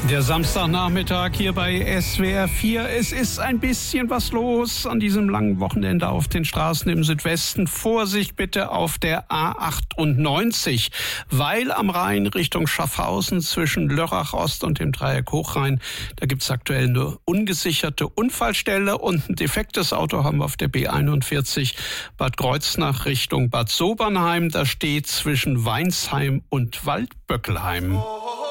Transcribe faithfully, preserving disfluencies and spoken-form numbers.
Der Samstagnachmittag hier bei S W R vier. Es ist ein bisschen was los an diesem langen Wochenende auf den Straßen im Südwesten. Vorsicht bitte auf der A achtundneunzig, weil am Rhein Richtung Schaffhausen zwischen Lörrach Ost und dem Dreieck Hochrhein, da gibt es aktuell eine ungesicherte Unfallstelle und ein defektes Auto haben wir auf der B einundvierzig Bad Kreuznach Richtung Bad Sobernheim. Da steht zwischen Weinsheim und Waldböckelheim.